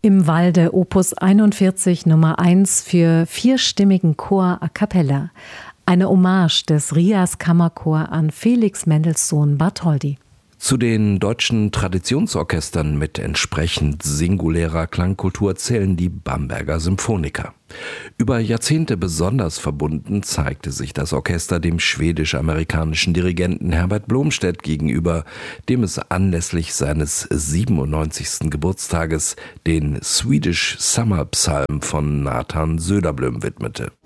Im Walde Opus 41 Nummer 1 für vierstimmigen Chor a cappella. Eine Hommage des Rias Kammerchor an Felix Mendelssohn Bartholdy. Zu den deutschen Traditionsorchestern mit entsprechend singulärer Klangkultur zählen die Bamberger Symphoniker. Über Jahrzehnte besonders verbunden zeigte sich das Orchester dem schwedisch-amerikanischen Dirigenten Herbert Blomstedt gegenüber, dem es anlässlich seines 97. Geburtstages den Swedish Summer Psalm von Nathan Söderblom widmete.